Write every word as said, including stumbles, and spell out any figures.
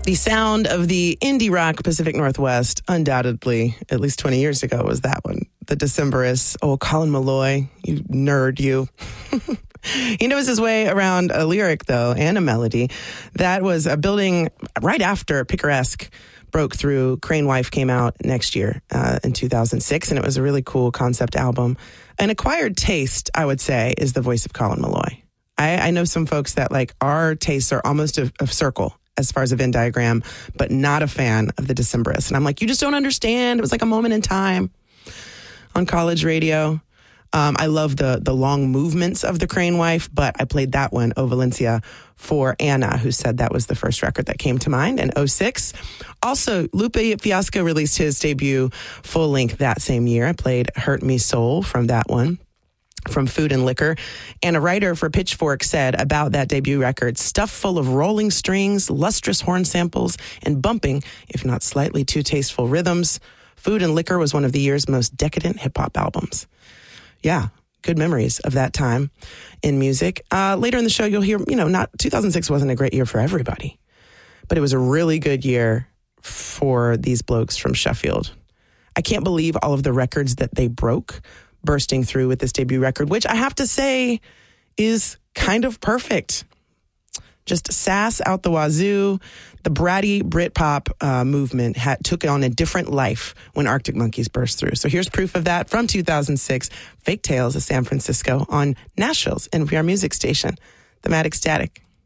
The sound of the indie rock Pacific Northwest, undoubtedly, at least twenty years ago, was that one. The Decemberists. Oh, Colin Meloy, you nerd, you. He knows his way around a lyric, though, and a melody. That was a building right after Picaresque broke through. Crane Wife came out next year uh, in two thousand six, and it was a really cool concept album. An acquired taste, I would say, is the voice of Colin Meloy. I, I know some folks that, like, our tastes are almost a, a circle as far as a Venn diagram, but not a fan of the Decemberists. And I'm like, you just don't understand. It was like a moment in time on college radio. Um, I love the the long movements of the Crane Wife, but I played that one, O Valencia, for Anna, who said that was the first record that came to mind in oh six. Also, Lupe Fiasco released his debut full length that same year. I played Hurt Me Soul from that one, from Food and Liquor. And a writer for Pitchfork said about that debut record, stuff full of rolling strings, lustrous horn samples, and bumping, if not slightly too tasteful rhythms. Food and Liquor was one of the year's most decadent hip-hop albums. Yeah, good memories of that time in music. Uh, later in the show, you'll hear, you know, not two thousand six wasn't a great year for everybody, but it was a really good year for these blokes from Sheffield. I can't believe all of the records that they broke, bursting through with this debut record, which I have to say is kind of perfect. Just sass out the wazoo. The bratty Britpop uh, movement had, took on a different life when Arctic Monkeys burst through. So here's proof of that from two thousand six, Fake Tales of San Francisco on Nashville's N P R music station, Thematic Static.